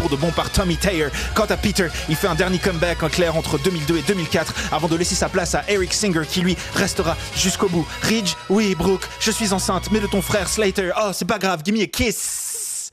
pour de bon par Tommy Thayer. Quant à Peter, il fait un dernier comeback en clair entre 2002 et 2004 avant de laisser sa place à Eric Singer qui lui restera jusqu'au bout. Ridge, oui Brooke, je suis enceinte, mais de ton frère Slater, oh c'est pas grave, give me a kiss.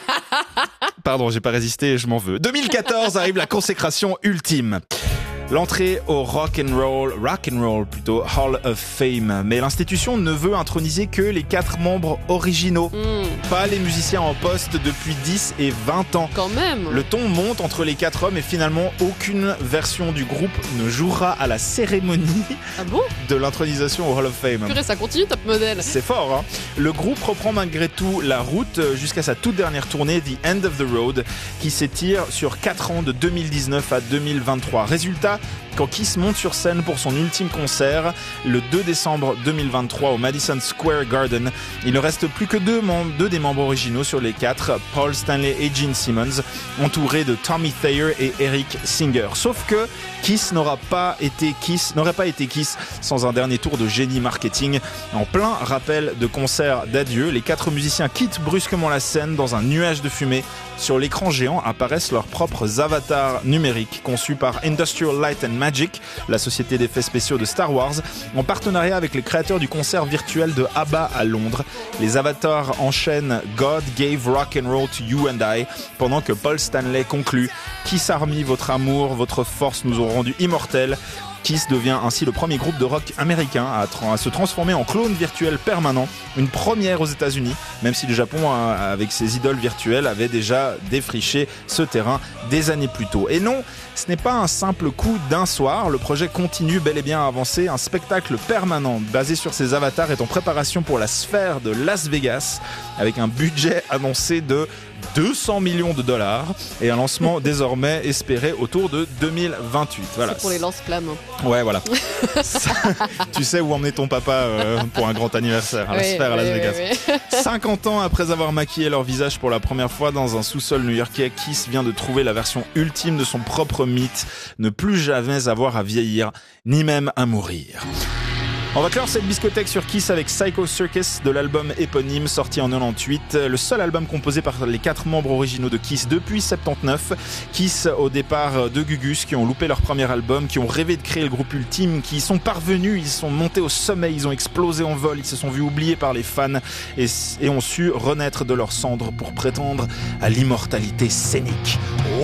Pardon, j'ai pas résisté, je m'en veux. 2014 arrive la consécration ultime. L'entrée au Rock and Roll plutôt, Hall of Fame. Mais l'institution ne veut introniser que les 4 membres originaux. Pas les musiciens en poste depuis 10 et 20 ans. Quand même. Le ton monte entre les 4 hommes et finalement aucune version du groupe ne jouera à la cérémonie de l'intronisation au Hall of Fame. Purée, ça continue Top Model. C'est fort, hein. Le groupe reprend malgré tout la route jusqu'à sa toute dernière tournée, The End of the Road, qui s'étire sur 4 ans de 2019 à 2023. Résultat, quand Kiss monte sur scène pour son ultime concert, le 2 décembre 2023 au Madison Square Garden, il ne reste plus que deux des membres originaux sur les 4, Paul Stanley et Gene Simmons, entourés de Tommy Thayer et Eric Singer. Sauf que Kiss n'aurait pas été Kiss sans un dernier tour de génie marketing. En plein rappel de concert d'adieu, les 4 musiciens quittent brusquement la scène dans un nuage de fumée. Sur l'écran géant apparaissent leurs propres avatars numériques conçus par Industrial Light and Magic, la société d'effets spéciaux de Star Wars, en partenariat avec les créateurs du concert virtuel de ABBA à Londres. Les avatars enchaînent God gave rock and roll to you and I, pendant que Paul Stanley conclut Kiss Army, votre amour, votre force nous ont rendus immortels. Kiss devient ainsi le premier groupe de rock américain à se transformer en clone virtuel permanent, une première aux États-Unis, même si le Japon, avec ses idoles virtuelles, avait déjà défriché ce terrain des années plus tôt. Et non, ce n'est pas un simple coup d'un soir, le projet continue bel et bien à avancer. Un spectacle permanent basé sur ces avatars est en préparation pour la sphère de Las Vegas, avec un budget annoncé de 200 millions de dollars et un lancement désormais espéré autour de 2028. Voilà. C'est pour les lance-flammes. Ouais, voilà. Tu sais où emmener ton papa pour un grand anniversaire à la sphère à Las Vegas. Oui. 50 ans après avoir maquillé leur visage pour la première fois dans un sous-sol new-yorkais, Kiss vient de trouver la version ultime de son propre mythe, ne plus jamais avoir à vieillir, ni même à mourir. On va clore cette biscothèque sur Kiss avec Psycho Circus de l'album éponyme sorti en 98, le seul album composé par les 4 membres originaux de Kiss depuis 79. Kiss au départ de Gugus qui ont loupé leur premier album, qui ont rêvé de créer le groupe ultime, qui y sont parvenus, ils sont montés au sommet, ils ont explosé en vol, ils se sont vus oubliés par les fans et ont su renaître de leurs cendres pour prétendre à l'immortalité scénique.